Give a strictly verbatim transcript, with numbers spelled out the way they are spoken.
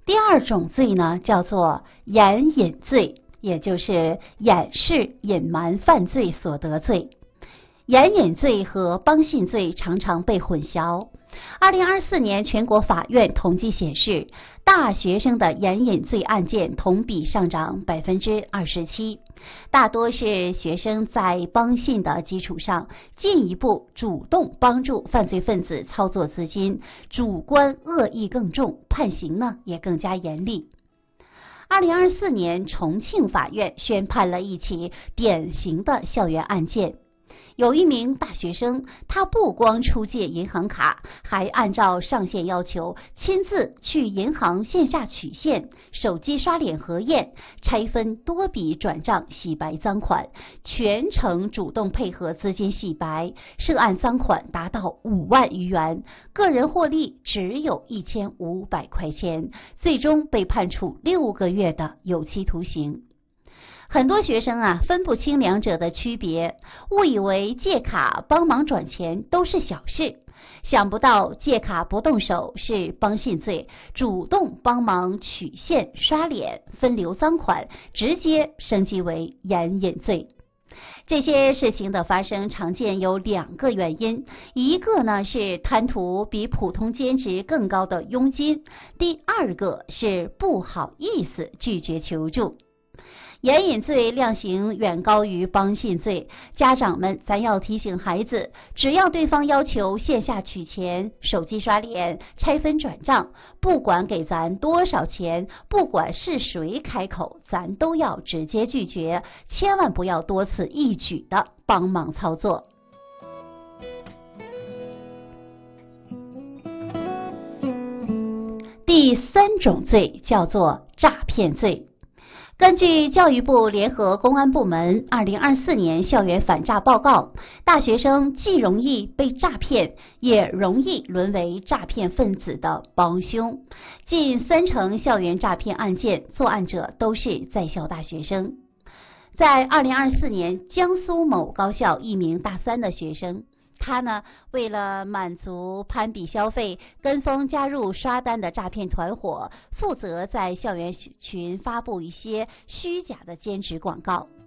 第二种罪呢，叫做掩隐罪，也就是掩饰、隐瞒犯罪所得罪。掩隐罪和帮信罪常常被混淆。二零二四年全国法院统计显示，大学生的掩隐罪案件同比上涨百分之二十七，大多是学生在帮信的基础上，进一步主动帮助犯罪分子操作资金，主观恶意更重，判刑呢也更加严厉。二零二四年，重庆法院宣判了一起典型的校园案件。有一名大学生，他不光出借银行卡，还按照上线要求亲自去银行线下取现、手机刷脸核验、拆分多笔转账洗白赃款，全程主动配合资金洗白，涉案赃款达到五万余元，个人获利只有一千五百块钱，最终被判处六个月的有期徒刑。很多学生啊分不清两者的区别，误以为借卡帮忙转钱都是小事，想不到借卡不动手是帮信罪，主动帮忙取现、刷脸、分流赃款，直接升级为掩隐罪。这些事情的发生常见有两个原因，一个呢是贪图比普通兼职更高的佣金，第二个是不好意思拒绝求助。掩隐罪量刑远高于帮信罪，家长们咱要提醒孩子，只要对方要求线下取钱、手机刷脸、拆分转账，不管给咱多少钱，不管是谁开口，咱都要直接拒绝，千万不要多此一举的帮忙操作。第三种罪叫做诈骗罪。根据教育部联合公安部门二零二四年校园反诈报告，大学生既容易被诈骗，也容易沦为诈骗分子的帮凶。近三成校园诈骗案件作案者都是在校大学生。在二零二四年，江苏某高校一名大三的学生，他呢，为了满足攀比消费，跟风加入刷单的诈骗团伙，负责在校园群发布一些虚假的兼职广告。